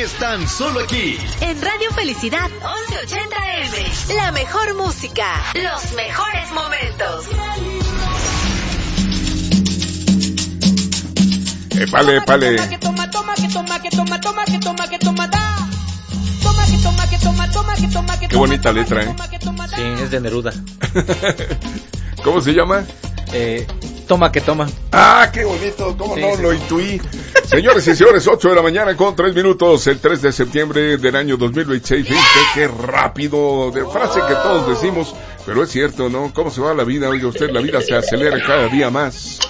están solo aquí. En Radio Felicidad 1180 AM. La mejor música, los mejores momentos. Épale. Qué bonita letra, ¿eh? Sí, es de Neruda. ¿Cómo se llama? Toma que toma. Ah, qué bonito, cómo sí, no sí, lo intuí. Señores y señores, 8 de la mañana con 3 minutos, el 3 de septiembre del año 2026. Fíjense qué rápido, de frase que todos decimos, pero es cierto, ¿no? ¿Cómo se va la vida? Oiga usted, la vida se acelera cada día más.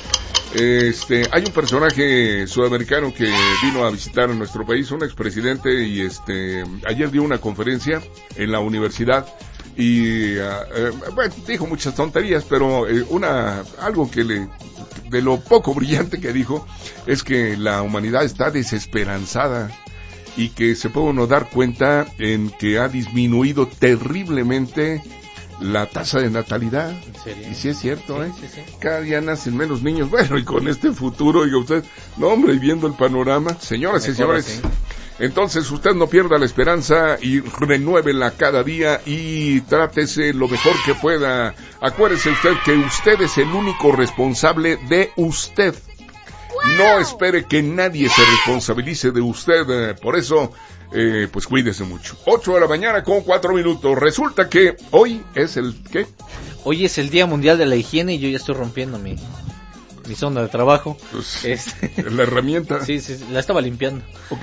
Hay un personaje sudamericano que vino a visitar a nuestro país, un expresidente, y ayer dio una conferencia en la universidad y bueno, dijo muchas tonterías, pero algo que de lo poco brillante que dijo es que la humanidad está desesperanzada y que se puede uno dar cuenta en que ha disminuido terriblemente la tasa de natalidad. ¿En serio? Y sí es cierto, sí, sí. Cada día nacen menos niños. Bueno, y con este futuro, oiga usted, no hombre, y viendo el panorama, señoras y señores, así. Entonces usted no pierda la esperanza y renuévela cada día y trátese lo mejor que pueda. Acuérdese usted que usted es el único responsable de usted. No espere que nadie se responsabilice de usted, por eso, pues cuídese mucho. 8 de la mañana con 4 minutos. Resulta que hoy es ¿qué? Hoy es el Día Mundial de la Higiene y yo ya estoy rompiendo mi zona de trabajo. Pues, la herramienta. Sí, la estaba limpiando. Ok.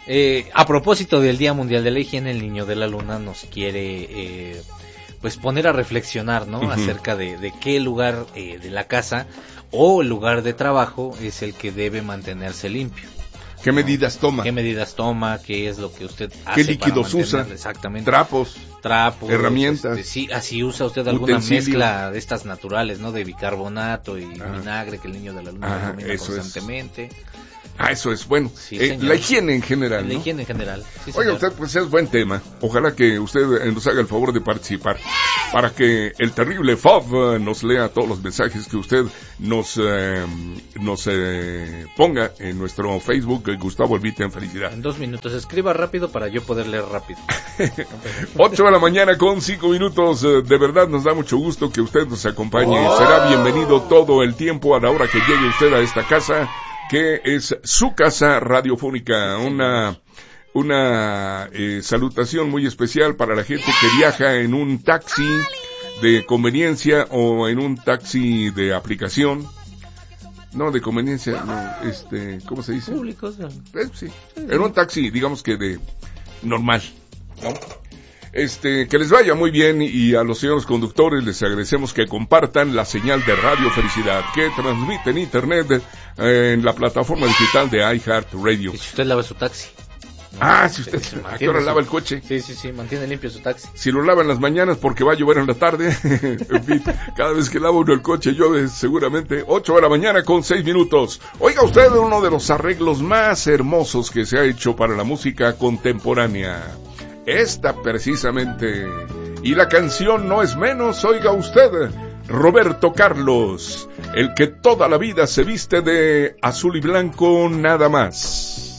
A propósito del Día Mundial de la Higiene, el Niño de la Luna nos quiere, pues poner a reflexionar, ¿no? Uh-huh. Acerca de qué lugar de la casa o el lugar de trabajo es el que debe mantenerse limpio. ¿Qué medidas toma? ¿Qué es lo que usted hace? ¿Qué líquidos usa? Exactamente. Trapos, herramientas. Sí, así usa usted alguna utensilios. Mezcla de estas naturales, ¿no? De bicarbonato y vinagre que el Niño de la Luna recomienda constantemente. Eso es, bueno, sí, la higiene en general, La ¿no? higiene en general, sí, Oiga, usted, pues es buen tema. Ojalá que usted nos haga el favor de participar para que el terrible Fob nos lea todos los mensajes que usted nos ponga en nuestro Facebook, Gustavo Elvita en Felicidad. En 2 minutos, escriba rápido para yo poder leer rápido. 8 de la mañana con 5 minutos, de verdad nos da mucho gusto que usted nos acompañe. Será bienvenido todo el tiempo a la hora que llegue usted a esta casa, que es su casa radiofónica. Una salutación muy especial para la gente que viaja en un taxi de conveniencia o en un taxi de aplicación. No, de conveniencia, no, ¿cómo se dice? Públicos. Sí, en un taxi, digamos que de normal, ¿no? Que les vaya muy bien, y a los señores conductores les agradecemos que compartan la señal de Radio Felicidad que transmite en internet en la plataforma digital de iHeartRadio. Y si usted lava su taxi. Si usted ¿a qué hora lava el coche? Sí, mantiene limpio su taxi. Si lo lava en las mañanas porque va a llover en la tarde. En fin, cada vez que lava uno el coche llueve seguramente. 8 de la mañana con 6 minutos. Oiga usted, uno de los arreglos más hermosos que se ha hecho para la música contemporánea. Esta precisamente. Y la canción no es menos, oiga usted, Roberto Carlos, el que toda la vida se viste de azul y blanco nada más.